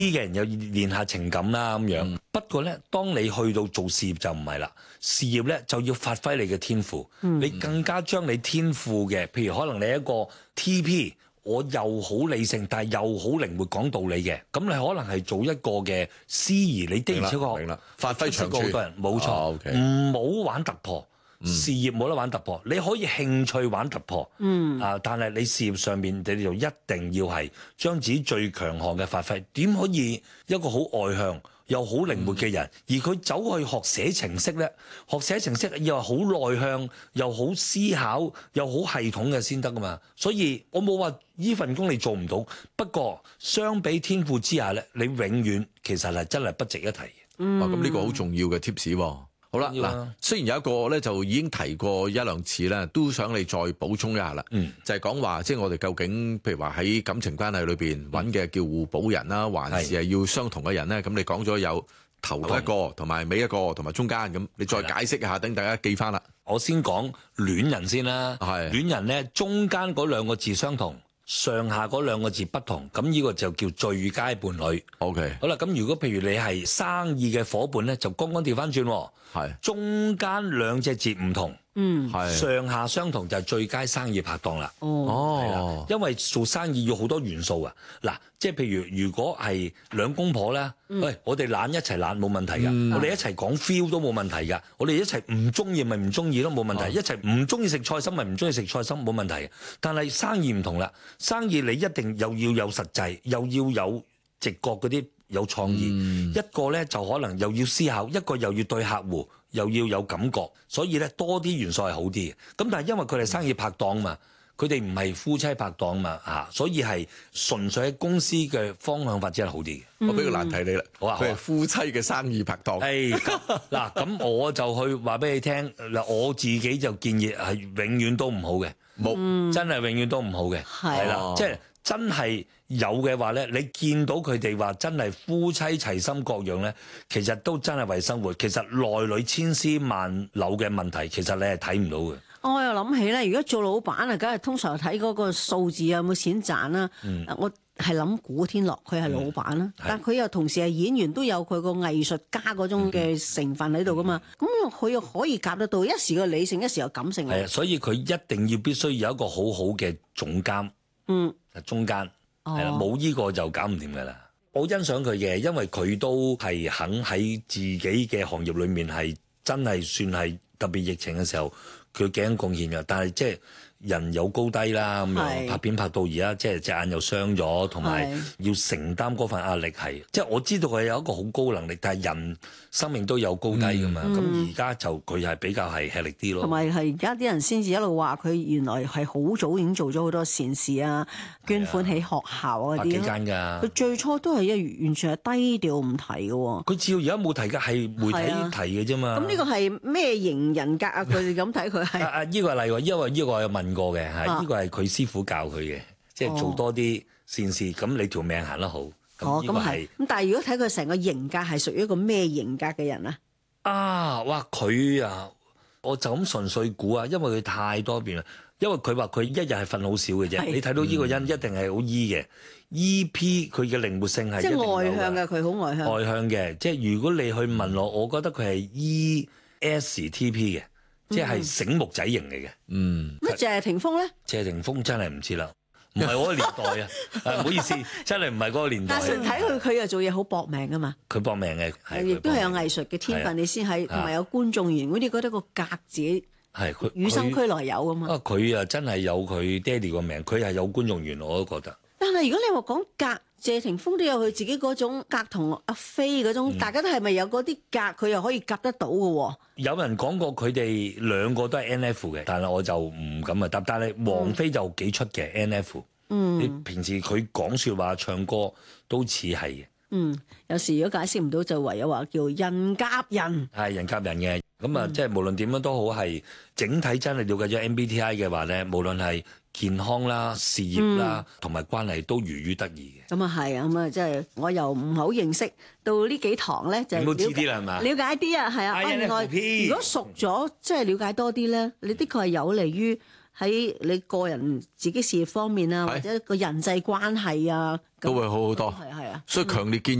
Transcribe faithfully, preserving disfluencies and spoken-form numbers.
嘅人又練下情感啦咁樣。嗯、不過咧，當你去到做事業就唔係啦，事業咧就要發揮你嘅天賦，嗯、你更加將你天賦嘅，譬如可能你一個 T P。我又好理性，但係又好靈活講道理嘅，咁你可能係做一個嘅司儀，你的而且確發揮長處。 好多人冇錯，唔好、哦 okay. 玩突破，嗯、事業冇得玩突破，你可以興趣玩突破，嗯啊，但係你事業上面你就一定要係將自己最強項嘅發揮。點可以一個好外向又好靈活嘅人，嗯、而佢走去學寫程式咧？學寫程式又係好內向，又好思考，又好系統嘅先得噶嘛。所以我冇話呢份工你做唔到，不過相比天賦之下咧，你永遠其實係真係不值一提。 嗯，咁呢個好重要嘅 tips 喎。好啦，嗱，雖然有一個咧就已經提過一兩次啦，都想你再補充一下啦。嗯，就係講話，即係我哋究竟，譬如話喺感情關係裏邊揾嘅叫互補人啦，還是係要相同嘅人咧？咁你講咗有頭一個，同埋尾一個，同埋中間，咁你再解釋一下，等大家記翻啦。 我先講戀人先啦。係戀人咧，中間嗰兩個字相同，上下嗰兩個字不同，咁呢個就叫最佳伴侶。 OK， 好啦，咁如果譬如你係生意嘅夥伴咧，就剛剛調翻轉，係中間兩隻字唔同，嗯，係上下相同就係最佳生意拍檔啦。哦，係啦，因為做生意要好多元素啊。嗱，即係譬如如果係兩公婆咧，喂，我哋懶一齊懶冇問題噶，我哋一齊講 feel 都冇問題噶，我哋一齊唔中意咪唔中意都冇問題，一齊唔中意食菜心咪唔中意食菜心冇問題。但係生意唔同啦，生意你一定又要有實際，又要有直覺嗰啲。有創意，嗯、一個咧就可能又要思考，一個又要對客戶，又要有感覺，所以咧多啲元素係好啲嘅。咁但係因為佢哋生意拍檔嘛，佢哋唔係夫妻拍檔嘛，嚇，所以係純粹喺公司嘅方向發展係好啲嘅。 嗯、我俾個難題你啦，好啊，佢係夫妻嘅生意拍檔。 係嗱，咁我就去話俾你聽嗱，我自己就建議係永遠都唔好嘅，冇、嗯、真係永遠都唔好嘅，係啦、啊，即係。真係有嘅話咧，你見到佢哋話真係夫妻齊心各樣咧，其實都真係為生活。其實內裏千絲萬縷嘅問題，其實你係睇唔到嘅。 我又諗起咧，如果做老闆啊，梗係通常睇嗰個數字有冇錢賺啦。嗯、我係諗古天樂，佢係老闆啦，嗯、但佢又同時係演員，都有佢個藝術家嗰種嘅成分喺度噶嘛。咁佢又可以夾得到，一時個理性，一時又感性。 係啊，所以佢一定要必須有一個好好嘅總監。嗯。中間係啦，冇呢、哦、個就搞唔掂噶啦。我欣賞佢嘅，因為佢都係肯喺自己嘅行業裏面係真係算係特別疫情嘅時候，佢幾多貢獻嘅。但係即係人有高低啦，咁樣拍片拍到而家，即係隻眼又傷咗，同埋要承擔嗰份壓力係。即係我知道佢有一個好高能力，但係人生命都有高低噶嘛。咁而家就佢係比較係吃力啲咯。 同埋係而家啲人先至一路話佢原來係好早已經做咗好多善事啊，捐款起學校啊啲。百幾間㗎。佢最初都係一完全係低調唔提嘅喎。 佢只要而家冇提嘅係媒體提嘅啫嘛。 咁呢個係咩型人格啊？佢哋咁睇佢係。啊呢個係例喎，因為呢個我有問過嘅，係呢個係佢師傅教佢嘅，即係做多啲善事，咁你條命行得好。 哦，咁係。咁但係如果睇佢成個型格係屬於一個咩型格嘅人啊？ 啊，哇！佢啊，我就咁純粹估啊，因為佢太多變啦。因為佢話佢一日係瞓好少嘅啫。你睇到呢個人一定係好 E 嘅 E P，佢嘅靈活性係即係外向嘅，佢好外向。 外向嘅，即係如果你去問我，我覺得佢係 E S T P 嘅。即係醒目仔型嚟嘅，嗯。 乜謝霆鋒咧？ 謝霆鋒真係唔知啦，唔係我個年代啊，唔好意思，真係唔係嗰個年代。 但係睇佢，佢又做嘢好搏命噶嘛。 佢搏命嘅，係亦都係有藝術嘅天分，你先係同埋有觀眾緣。嗰啲覺得個格自己係佢與生俱來有噶嘛。啊， 佢啊真係有佢爹哋個名，佢係有觀眾緣，我都覺得。 但係如果你話講格，謝霆鋒都有佢自己嗰種格，同阿飛嗰種，嗯、大家都係咪有嗰啲格，佢又可以夾得到嘅喎？ 有人講過佢哋兩個都係 N F 嘅，但係我就唔敢啊答。但係王菲就幾出嘅 N F。嗯，你平時佢講説話、唱歌都似係嘅。 嗯，有時如果解釋唔到，就唯有話叫人夾人。 係人夾人嘅。咁啊，即係無論點樣都好，係整體真係了解咗 M B T I 嘅話咧，無論係健康啦、事業啦，同埋、嗯、關係都如魚得意嘅。 咁啊係啊，咁啊即係我又唔好認識到呢幾堂咧，就了解啲啦係嘛？ 了解啲啊，係啊。另外，如果熟咗，即係了解多啲咧，你的確係有利於喺你個人自己事業方面啊，或者個人際關係啊， 都會好好多。 係係啊， 所以強烈建議。